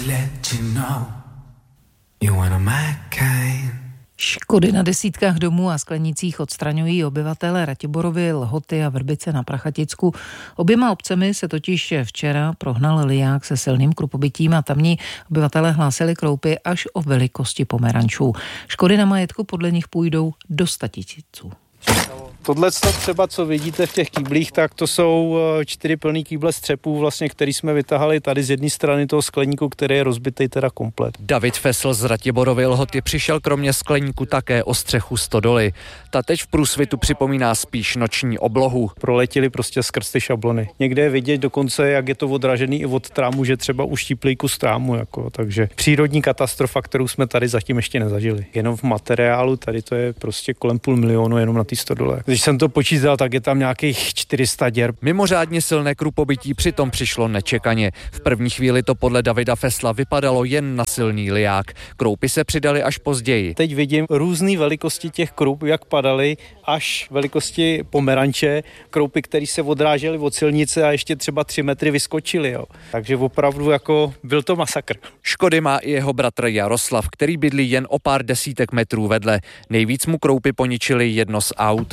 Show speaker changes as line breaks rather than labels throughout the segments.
Škody na desítkách domů a sklenicích odstraňují obyvatelé Ratiborovy, Lhoty a Vrbice na Prachaticku. Oběma obcemi se totiž včera prohnal liják se silným krupobytím a tamní obyvatelé hlásili kroupy až o velikosti pomerančů. Škody na majetku podle nich půjdou do 100 000.
Tohle třeba, co vidíte v těch kýblích, tak to jsou 4 plný kýble střepů, vlastně, který jsme vytahali tady z jedné strany toho skleníku, který je rozbitý teda komplet.
David Fesl z Ratiborovy Lhoty přišel kromě skleníku také o střechu stodoly. Ta teď v průsvitu připomíná spíš noční oblohu.
Proletěli prostě skrz ty šablony. Někde je vidět dokonce, jak je to odražený i od trámu, že třeba uštíplí kus trámu, takže přírodní katastrofa, kterou jsme tady zatím ještě nezažili. Jenom v materiálu tady to je prostě kolem 500 000 jenom na té stodole. Když jsem to počítal, tak je tam nějakých 400 děr.
Mimořádně silné krupobytí přitom přišlo nečekaně. V první chvíli to podle Davida Fesla vypadalo jen na silný liják. Kroupy se přidaly až později.
Teď vidím různé velikosti těch krup, jak padaly, až velikosti pomeranče, kroupy, které se odrážely od silnice a ještě třeba 3 metry vyskočily. Jo. Takže opravdu byl to masakr.
Škody má i jeho bratr Jaroslav, který bydlí jen o pár desítek metrů vedle. Nejvíc mu kroupy poničily jedno z aut.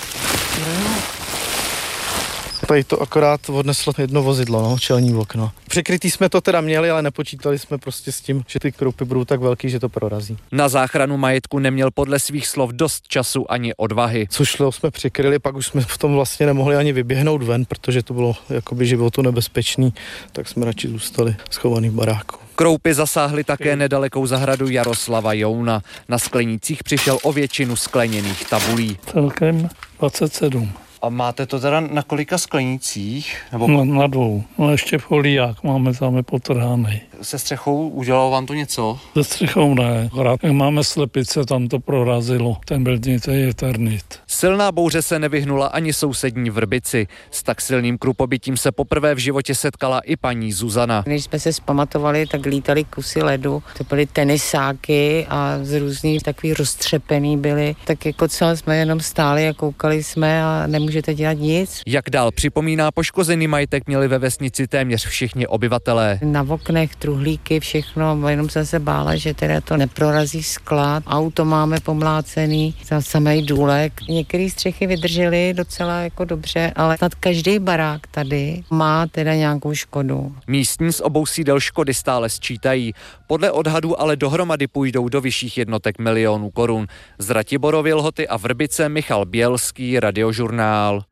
Tady to akorát odneslo jedno vozidlo, čelní okno. Překrytý jsme to teda měli, ale nepočítali jsme prostě s tím, že ty kroupy budou tak velký, že to prorazí.
Na záchranu majetku neměl podle svých slov dost času ani odvahy.
Co šlo, jsme přikryli, pak už jsme v tom vlastně nemohli ani vyběhnout ven, protože to bylo jakoby životu nebezpečný, tak jsme radši zůstali schovaný v baráku.
Kroupy zasáhly také nedalekou zahradu Jaroslava Jouna. Na sklenících přišel o většinu skleněných tabulí.
Celkem 27.
A máte to teda na kolika sklenících? Nebo...
Na 2. No ještě foliák máme tam potrhaný.
Se střechou udělalo vám to něco?
Se střechou ne. Akorát máme slepice, tam to prorazilo. Ten byl eternit.
Silná bouře se nevyhnula ani sousední Vrbici. S tak silným krupobytím se poprvé v životě setkala i paní Zuzana.
Když jsme se zpamatovali, tak lítaly kusy ledu. To byly tenisáky a z různých takový roztřepený byly. Tak celé jsme jenom stáli a koukali jsme a nemůžete dělat nic.
Jak dál připomíná, poškozený majetek měli ve vesnici téměř všichni obyvatelé.
Na oknech truhlíky, všechno, jenom jsem se bála, že teda to neprorazí sklad. Auto máme pomlácený, za samej důlek. Některé střechy vydržely docela dobře, ale každý barák tady má teda nějakou škodu.
Místní z obou sídel škody stále sčítají. Podle odhadů ale dohromady půjdou do vyšších jednotek milionů korun. Z Ratiborovy Lhoty a Vrbice Michal Bělský, Radiožurnál.